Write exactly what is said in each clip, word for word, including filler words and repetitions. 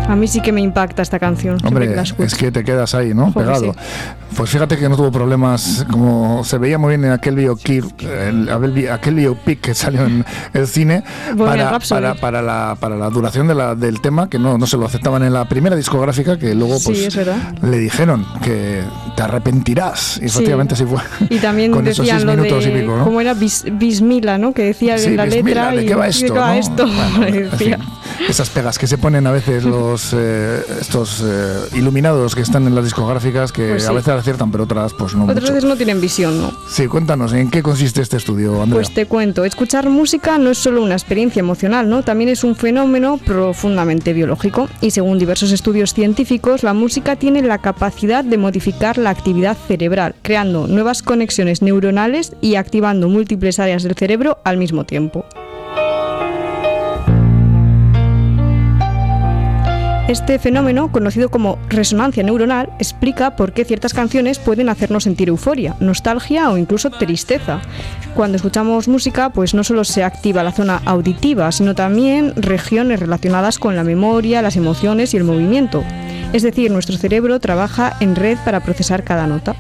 A mí sí que me impacta esta canción. Hombre, que la es que te quedas ahí, ¿no? Joder, pegado. Sí. Pues fíjate que no tuvo problemas, como se veía muy bien en aquel videoclip, el, aquel videoclip que salió en el cine, para, para, para, la, para la duración de la, del tema, que no, no se lo aceptaban en la primera discográfica, que luego pues sí, le dijeron que te arrepentirás, y efectivamente sí. así fue. Y también con decían esos seis lo minutos de, y pico, ¿no? ¿Cómo era? Bis, bismila, ¿no? Que decía sí, en la bismila, letra. ¿de qué va esto? ¿De qué va ¿no? esto? Bueno, en decía. fin, esas pegas que se ponen a veces los eh, estos eh, iluminados que están en las discográficas, que pues sí. a veces aciertan, pero otras pues no Otras mucho. veces no tienen visión, ¿no? Sí, cuéntanos, ¿en qué consiste este estudio, Andrea? Pues te cuento, escuchar música no es solo una experiencia emocional, ¿no? También es un fenómeno profundamente biológico y según diversos estudios científicos, la música tiene la capacidad de modificar la actividad cerebral, creando nuevas conexiones neuronales y activando múltiples áreas del cerebro al mismo tiempo. Este fenómeno, conocido como resonancia neuronal, explica por qué ciertas canciones pueden hacernos sentir euforia, nostalgia o incluso tristeza. Cuando escuchamos música, pues no solo se activa la zona auditiva, sino también regiones relacionadas con la memoria, las emociones y el movimiento. Es decir, nuestro cerebro trabaja en red para procesar cada nota.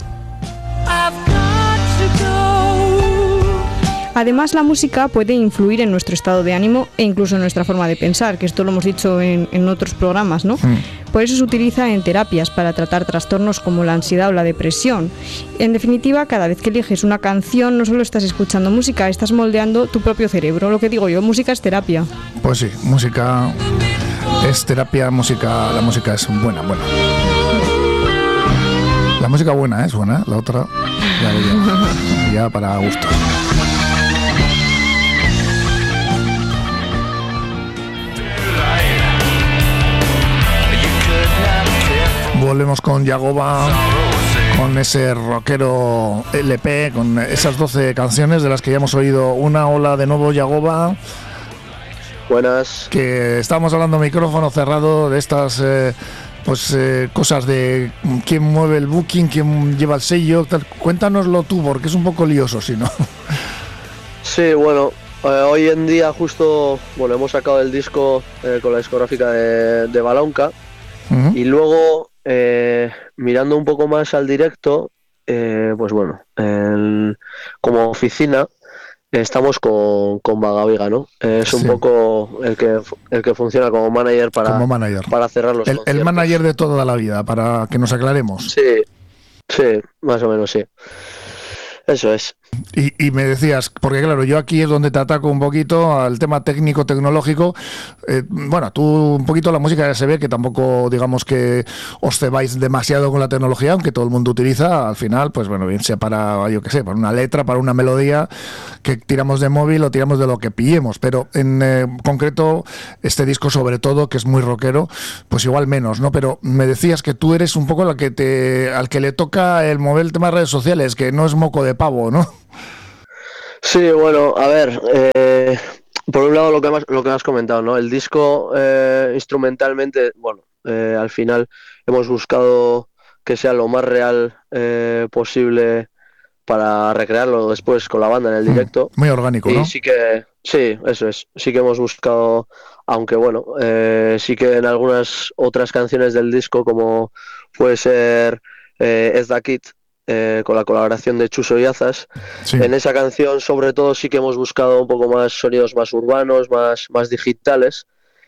Además, la música puede influir en nuestro estado de ánimo e incluso en nuestra forma de pensar, que esto lo hemos dicho en, en otros programas, ¿no? Mm. Por eso se utiliza en terapias para tratar trastornos como la ansiedad o la depresión. En definitiva, cada vez que eliges una canción, no solo estás escuchando música, estás moldeando tu propio cerebro. Lo que digo yo, música es terapia. Pues sí, música es terapia, música, la música es buena, buena. La música buena es buena, la otra ya, ya, ya para gusto. Volvemos con Yagoba, con ese rockero L P, con esas doce canciones de las que ya hemos oído una. Hola de nuevo, Yagoba. Buenas. Que estábamos hablando micrófono cerrado de estas eh, pues eh, cosas de quién mueve el booking, quién lleva el sello, tal. Cuéntanoslo tú, porque es un poco lioso, si no. Sí, bueno, eh, hoy en día justo, bueno, hemos sacado el disco eh, con la discográfica de, de Balonca. Uh-huh. Y luego, eh, mirando un poco más al directo, eh, pues bueno, el, como oficina estamos con, con Vagaviga, ¿no? Eh, es un sí. poco el que el que funciona como manager para, como manager. para cerrar los el, conciertos. El manager de toda la vida, para que nos aclaremos. Sí, sí, más o menos sí. Eso es. Y, y me decías, porque claro, yo aquí es donde te ataco un poquito al tema técnico-tecnológico. Eh, bueno, tú un poquito la música ya se ve que tampoco, digamos que os cebáis demasiado con la tecnología, aunque todo el mundo utiliza, al final, pues bueno, bien sea para, yo qué sé, para una letra, para una melodía, que tiramos de móvil o tiramos de lo que pillemos. Pero en eh, concreto, este disco sobre todo, que es muy rockero, pues igual menos, ¿no? Pero me decías que tú eres un poco la que te, al que le toca el mover el tema de redes sociales, que no es moco de pavo, ¿no? Sí, bueno, a ver, eh, por un lado lo que, más, lo que has comentado, ¿no? El disco eh, instrumentalmente, bueno, eh, al final hemos buscado que sea lo más real eh, posible para recrearlo después con la banda en el directo. Muy orgánico, y ¿no? Sí que, sí, eso es, sí que hemos buscado, aunque bueno, eh, sí que en algunas otras canciones del disco, como puede ser eh, Es da Kid, Eh, con la colaboración de Chuso y Azas, sí. En esa canción sobre todo sí que hemos buscado un poco más sonidos más urbanos, más, más digitales,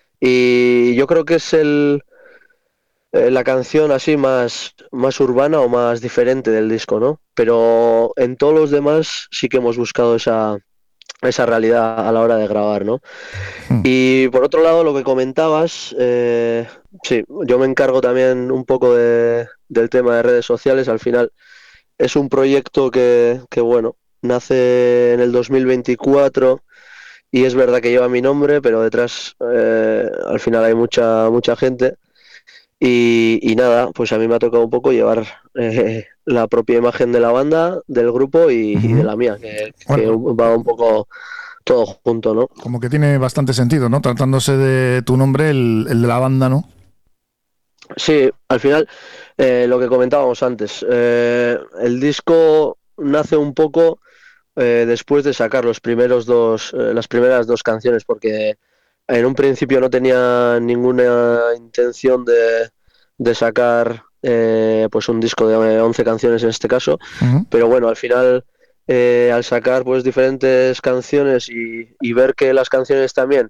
y yo creo que es el eh, la canción así más, más urbana o más diferente del disco, ¿no? Pero en todos los demás sí que hemos buscado esa, esa realidad a la hora de grabar, ¿no? Mm. Y por otro lado, lo que comentabas, eh, sí, yo me encargo también un poco de, del tema de redes sociales. Al final es un proyecto que, que, bueno, nace en el dos mil veinticuatro y es verdad que lleva mi nombre, pero detrás eh, al final hay mucha mucha gente y, y nada, pues a mí me ha tocado un poco llevar eh, la propia imagen de la banda, del grupo y, uh-huh. y de la mía, que, bueno. que va un poco todo junto, ¿no? Como que tiene bastante sentido, ¿no? Tratándose de tu nombre, el, el de la banda, ¿no? Sí, al final, eh, lo que comentábamos antes, eh, el disco nace un poco eh, después de sacar los primeros dos, eh, las primeras dos canciones, porque en un principio no tenía ninguna intención de, de sacar eh, pues un disco de once canciones en este caso, uh-huh. pero bueno, al final eh, al sacar pues diferentes canciones y, y ver que las canciones también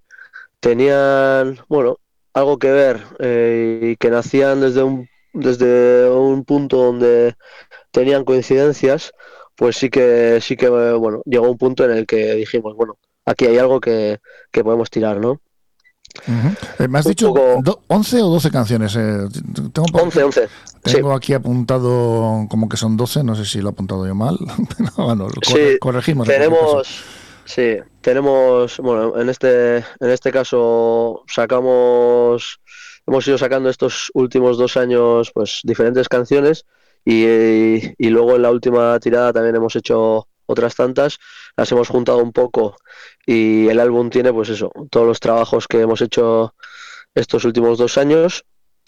tenían, bueno, algo que ver eh, y que nacían desde un, desde un punto donde tenían coincidencias, pues sí que, sí que bueno, llegó un punto en el que dijimos, bueno, aquí hay algo que, que podemos tirar, ¿no? Uh-huh. Eh, ¿Me has un dicho poco... do, once o doce canciones? Eh, tengo poco, once, once. Tengo sí. aquí apuntado como que son doce, no sé si lo he apuntado yo mal. Bueno, sí, corregimos. Tenemos, sí, tenemos, bueno, en este, en este caso sacamos, hemos ido sacando estos últimos dos años pues diferentes canciones y, y, y luego en la última tirada también hemos hecho otras tantas, las hemos juntado un poco y el álbum tiene pues eso, todos los trabajos que hemos hecho estos últimos dos años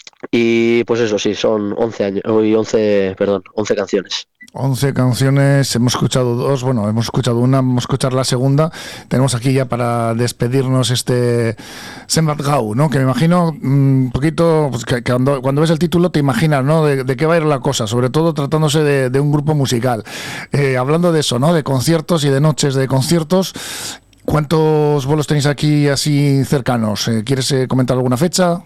y pues eso sí, son once años, y once, perdón, once canciones. once canciones, hemos escuchado dos, bueno, hemos escuchado una, vamos a escuchar la segunda. Tenemos aquí ya para despedirnos este Zenbat Gau, ¿no? Que me imagino un poquito, pues que, que cuando, cuando ves el título te imaginas, ¿no? De, de qué va a ir la cosa, sobre todo tratándose de, de un grupo musical. Eh, hablando de eso, ¿no? De conciertos y de noches de conciertos. ¿Cuántos vuelos tenéis aquí así cercanos? Eh, ¿Quieres eh, comentar alguna fecha?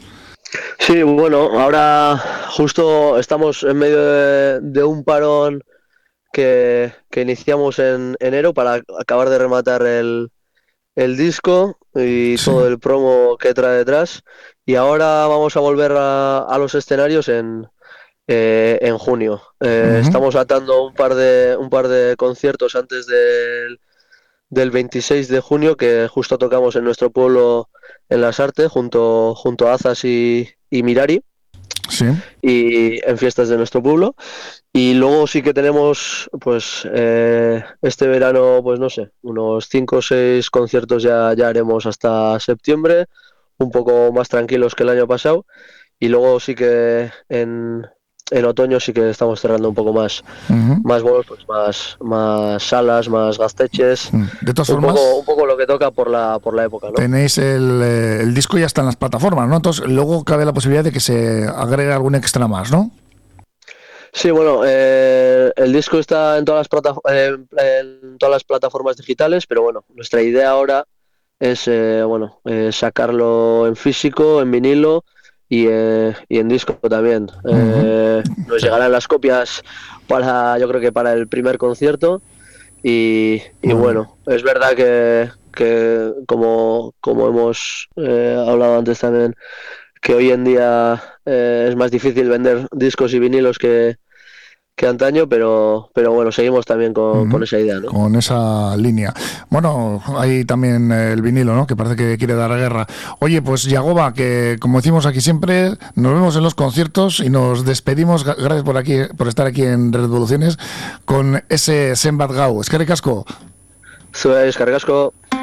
Sí, bueno, ahora justo estamos en medio de, de un parón que, que iniciamos en enero para acabar de rematar el, el disco y sí. todo el promo que trae detrás. Y ahora vamos a volver a, a los escenarios en, eh, en junio. Eh, uh-huh. Estamos atando un par de, un par de conciertos antes del, del veintiséis de junio, que justo tocamos en nuestro pueblo en Las Artes, junto, junto a Azas y, y Mirari, sí. y en fiestas de nuestro pueblo. Y luego sí que tenemos, pues, eh, este verano, pues no sé, unos cinco o seis conciertos ya, ya haremos hasta septiembre, un poco más tranquilos que el año pasado. Y luego sí que en... en otoño sí que estamos cerrando un poco más, uh-huh. más bolos, pues más, más salas, más gasteches. De todas un formas, poco, un poco lo que toca por la por la época, ¿no? Tenéis el, el disco ya está en las plataformas, ¿no? Entonces luego cabe la posibilidad de que se agregue algún extra más, ¿no? Sí, bueno, eh, el disco está en todas las plata- eh, en todas las plataformas digitales, pero bueno, nuestra idea ahora es eh, bueno eh, sacarlo en físico, en vinilo. Y, eh, y en disco también. Eh, uh-huh. Nos llegarán las copias para, yo creo que para el primer concierto. Y, y uh-huh. bueno, es verdad que, que como, como hemos eh, hablado antes también, que hoy en día eh, es más difícil vender discos y vinilos que, que antaño, pero pero bueno, seguimos también con, uh-huh. con esa idea, ¿no? Con esa línea. Bueno, hay también el vinilo, ¿no? Que parece que quiere dar guerra. Oye, pues Yagoba, que como decimos aquí siempre, nos vemos en los conciertos y nos despedimos. Gracias por aquí, por estar aquí en Revoluciones con ese Zenbat Gau. Eskerrik asko. Zuei, eskerrik asko.